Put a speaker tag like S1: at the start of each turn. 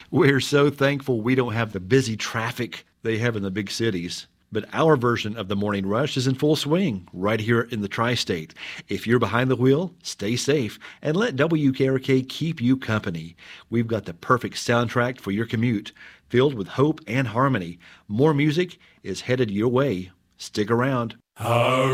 S1: We're so thankful we don't have the busy traffic they have in the big cities. But our version of the morning rush is in full swing right here in the tri-state. If you're behind the wheel, stay safe and let WKRK keep you company. We've got the perfect soundtrack for your commute, filled with hope and harmony. More music is headed your way. Stick around.